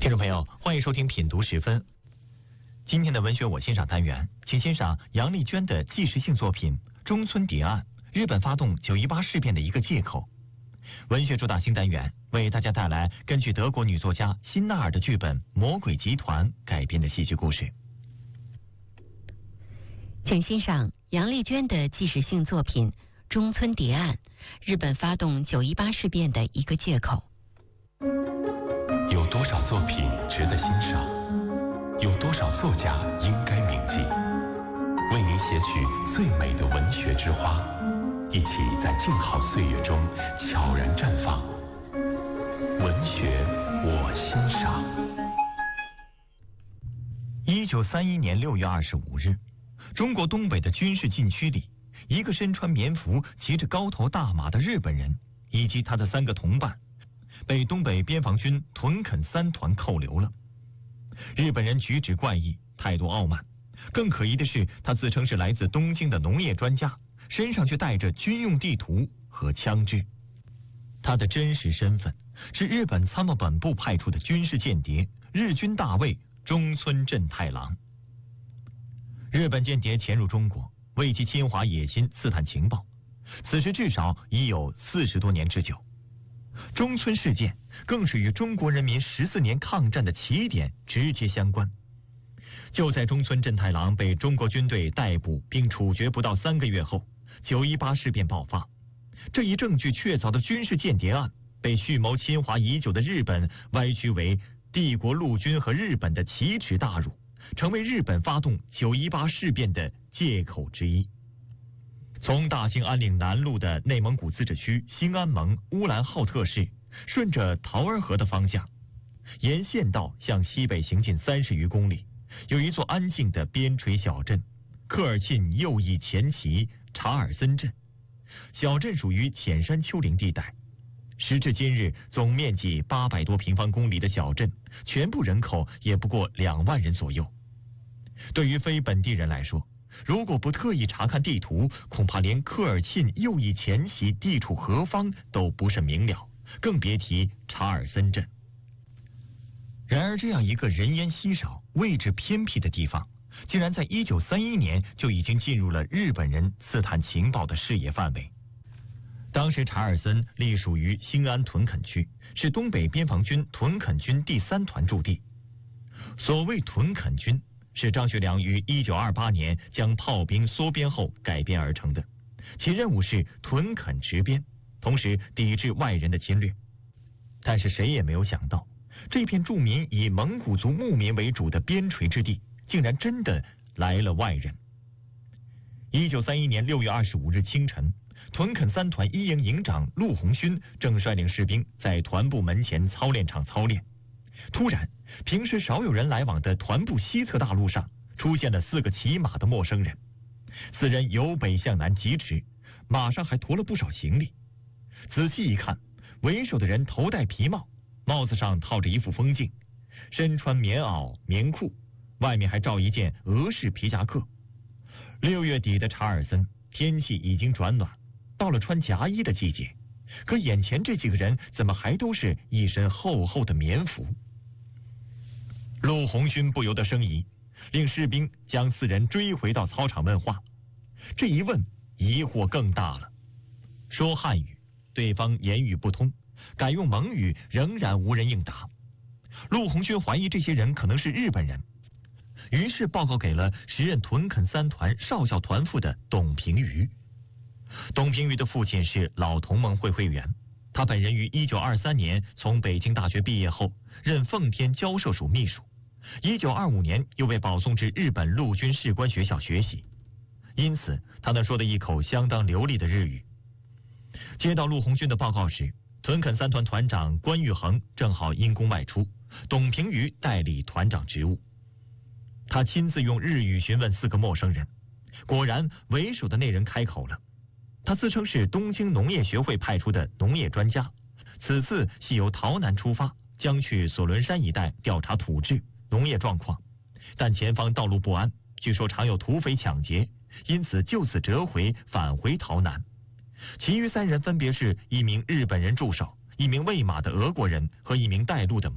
听众朋友，欢迎收听品读时分。今天的文学我欣赏单元，请欣赏杨丽娟的纪实性作品《中村谍案：日本发动9·18事变的一个借口》。文学主打新单元为大家带来根据德国女作家辛纳尔的剧本《魔鬼集团》改编的戏剧故事。 请欣赏杨丽娟的纪实性作品《中村谍案：日本发动9·18事变的一个借口》。 有多少作品值得欣赏？有多少作家应该铭记？为您写取最美的文学之花，一起在静好岁月中悄然绽放。文学我欣赏。 1931年6月25日，中国东北的军事禁区里，一个身穿棉服、骑着高头大马的日本人以及他的3个同伴，被东北边防军屯垦3团扣留了。日本人举止怪异，态度傲慢，更可疑的是，他自称是来自东京的农业专家，身上却带着军用地图和枪支。他的真实身份是日本参谋本部派出的军事间谍，日军大尉中村正太郎。日本间谍潜入中国，为其侵华野心刺探情报，此时至少已有40多年之久。中村事件更是与中国人民14年抗战的起点直接相关。就在中村正太郎被中国军队逮捕并处决不到3个月后，9·18事变爆发。这一证据确凿的军事间谍案被蓄谋侵华已久的日本歪曲为帝国陆军和日本的奇耻大辱，成为日本发动9·18事变的借口之一。从大兴安岭南路的内蒙古自治区兴安盟乌兰浩特市，顺着桃儿河的方向，沿县道向西北行进30余公里，有一座安静的边陲小镇——科尔沁右翼前旗查尔森镇。小镇属于浅山丘陵地带，时至今日，总面积800多平方公里的小镇，全部人口也不过2万人左右。对于非本地人来说，如果不特意查看地图，恐怕连科尔沁右翼前旗地处何方都不甚明了，更别提查尔森镇。然而，这样一个人烟稀少、位置偏僻的地方，竟然在1931年就已经进入了日本人刺探情报的视野范围。当时查尔森隶属于兴安屯垦区，是东北边防军屯垦军第3团驻地。所谓屯垦军，是张学良于1928年将炮兵缩编后改编而成的，其任务是屯垦植边，同时抵制外人的侵略。但是谁也没有想到，这片著名以蒙古族牧民为主的边陲之地，竟然真的来了外人。1931年6月25日清晨，屯垦3团1营营长陆鸿勋正率领士兵在团部门前操练场操练，突然，平时少有人来往的团部西侧大路上出现了4个骑马的陌生人。4人由北向南疾驰，马上还驮了不少行李。仔细一看，为首的人头戴皮帽，帽子上套着一副风镜，身穿棉袄棉裤，外面还罩一件俄式皮夹克。6月底的查尔森天气已经转暖，到了穿夹衣的季节，可眼前这几个人怎么还都是一身厚厚的棉服？陆鸿勋不由得生疑，令士兵将4人追回到操场问话。这一问，疑惑更大了。说汉语，对方言语不通，改用蒙语，仍然无人应答。陆鸿勋怀疑这些人可能是日本人，于是报告给了时任屯垦3团少校团副的董平瑜。董平瑜的父亲是老同盟会会员，他本人于1923年从北京大学毕业后，任奉天交涉署秘书。1925年又被保送至日本陆军士官学校学习，因此他能说的一口相当流利的日语。接到陆鸿勋的报告时，屯垦3团团长关玉衡正好因公外出，董平瑜代理团长职务。他亲自用日语询问4个陌生人，果然为首的那人开口了。他自称是东京农业学会派出的农业专家，此次系由洮南出发，将去索伦山一带调查土质、农业状况，但前方道路不安，据说常有土匪抢劫，因此就此折回返回洮南。其余3人分别是一名日本人助手、一名喂马的俄国人和一名带路的